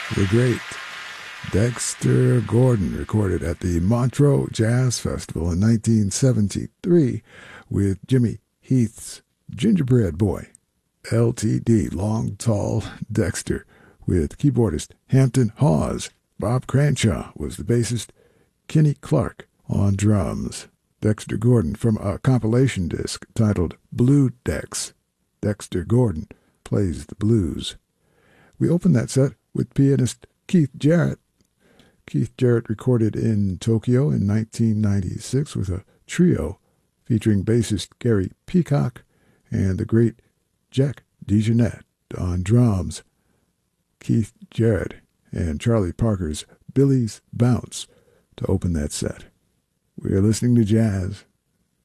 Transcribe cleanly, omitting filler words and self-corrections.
The great Dexter Gordon, recorded at the Montreux Jazz Festival in 1973 with Jimmy Heath's Gingerbread Boy. LTD, Long Tall Dexter, with keyboardist Hampton Hawes. Bob Cranshaw was the bassist, Kenny Clark on drums. Dexter Gordon from a compilation disc titled Blue Dex. Dexter Gordon plays the blues. We opened that set with pianist Keith Jarrett. Keith Jarrett recorded in Tokyo in 1996 with a trio featuring bassist Gary Peacock and the great Jack DeJohnette on drums. Keith Jarrett and Charlie Parker's Billy's Bounce to open that set. We are listening to jazz